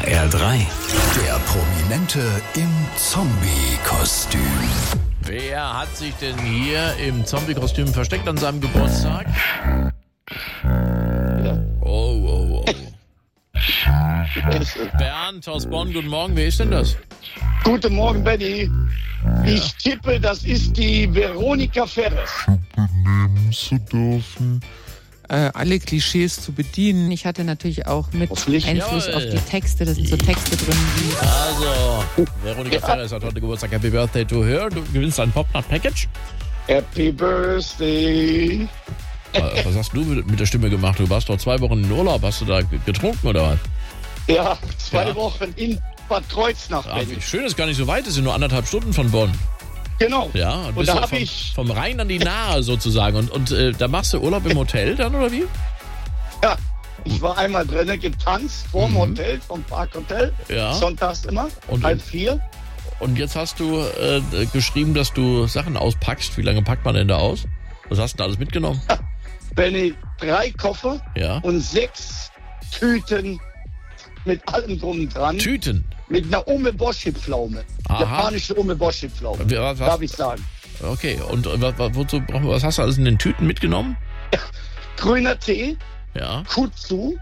HR3. Der Prominente im Zombie-Kostüm. Wer hat sich denn hier im Zombie-Kostüm versteckt an seinem Geburtstag? Oh. Bernd aus Bonn, guten Morgen. Wer ist denn das? Guten Morgen, Benny. Ich tippe, das ist die Veronika Ferres. Zu dürfen. Alle Klischees zu bedienen. Ich hatte natürlich auch mit Einfluss auf die Texte. Da sind so Texte drin wie... Also, Veronika Ferres hat heute Geburtstag. Happy Birthday to her. Du gewinnst ein Pop-Nut-Package. Happy Birthday. Was hast du mit der Stimme gemacht? Du warst doch 2 Wochen in Urlaub. Hast du da getrunken oder was? Ja, 2 Wochen in Bad Kreuznach, Benny. Schön, ist gar nicht so weit. Es sind nur 1,5 Stunden von Bonn. Genau. Ja, und da habe ich... Vom Rhein an die Nahe sozusagen. Und da machst du Urlaub im Hotel dann, oder wie? Ja, ich war einmal drinnen getanzt, vorm Hotel, vom Parkhotel. Ja. Sonntags immer, und 3:30. Und jetzt hast du geschrieben, dass du Sachen auspackst. Wie lange packt man denn da aus? Was hast du denn alles mitgenommen? Benny, 3 Koffer und 6 Tüten mit allem drum und dran. Tüten? Mit einer Umeboshi-Pflaume. Japanische Umeboshi-Pflaume, darf ich sagen. Okay, und was hast du alles in den Tüten mitgenommen? Ja. Grüner Tee, ja. Kutsu,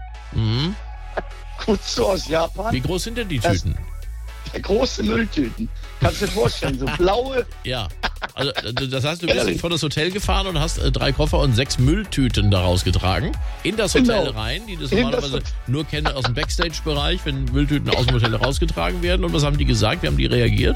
Kutsu aus Japan. Wie groß sind denn die Tüten? Große Mülltüten. Kannst du dir vorstellen, so blaue. Ja, also das heißt, du bist vor das Hotel gefahren und hast 3 Koffer und 6 Mülltüten daraus getragen. In das Hotel rein, die das normalerweise nur kennen aus dem Backstage-Bereich, wenn Mülltüten aus dem Hotel rausgetragen werden. Und was haben die gesagt? Wie haben die reagiert?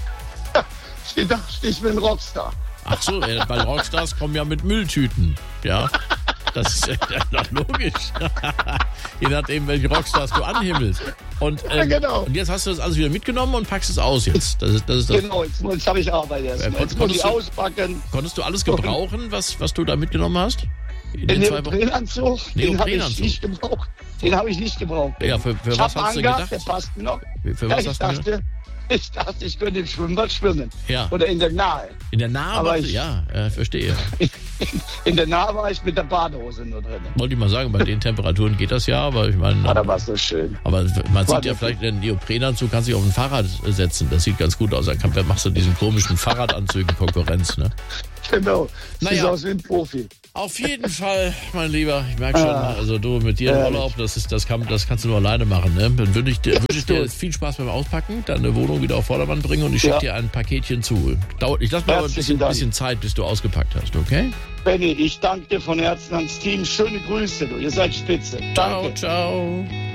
Ich dachte, ich bin Rockstar. Ach so, weil Rockstars kommen ja mit Mülltüten. Ja, das ist ja logisch. Je nachdem, welche Rockstars du anhimmelst. Und, genau. Und jetzt hast du das alles wieder mitgenommen und packst es aus jetzt. Das ist das. Genau, jetzt habe ich Arbeit erstmal. Jetzt muss ich auspacken. Konntest du alles gebrauchen, was du da mitgenommen hast? Den Neoprenanzug, den habe ich nicht gebraucht. Ja, für was hast du gedacht? Der passt noch. Für was hast du gedacht? Ich dachte, ich könnte im Schwimmbad schwimmen. Ja. Oder in der Nahe. In der Nahe? Aber verstehe. In der Nahe war ich mit der Badehose nur drin. Wollte ich mal sagen, bei den Temperaturen geht das ja, aber ich meine... da war so schön. Aber man sieht ja vielleicht, den Neoprenanzug kannst du dich auf ein Fahrrad setzen. Das sieht ganz gut aus. Dann machst du diesen komischen Fahrradanzügen Konkurrenz, ne? Genau. Sieht aus wie ein Profi. Auf jeden Fall, mein Lieber, ich merke schon, also du mit dir im Urlaub, das kannst du nur alleine machen, ne? Dann wünsche ich dir viel Spaß beim Auspacken, deine Wohnung wieder auf Vordermann bringen und ich schicke dir ein Paketchen zu. Ich lasse mir aber ein bisschen Zeit, bis du ausgepackt hast, okay? Benny, ich danke dir von Herzen ans Team. Schöne Grüße, du. Ihr seid spitze. Danke. Ciao.